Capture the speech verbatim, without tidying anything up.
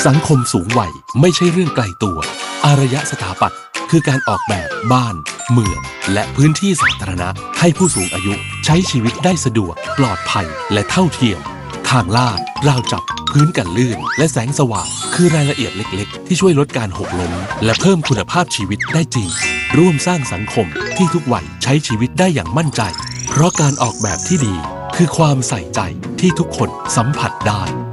สังคมสูงวัยไม่ใช่เรื่องไกลตัวอารยสถาปัตย์คือการออกแบบบ้านเมืองและพื้นที่สาธารณะให้ผู้สูงอายุใช้ชีวิตได้สะดวกปลอดภัยและเท่าเทียมทางลาดราวจับพื้นกันลื่นและแสงสว่างคือรายละเอียดเล็กๆที่ช่วยลดการหกล้มและเพิ่มคุณภาพชีวิตได้จริงร่วมสร้างสังคมที่ทุกวัยใช้ชีวิตได้อย่างมั่นใจเพราะการออกแบบที่ดีคือความใส่ใจที่ทุกคนสัมผัสได้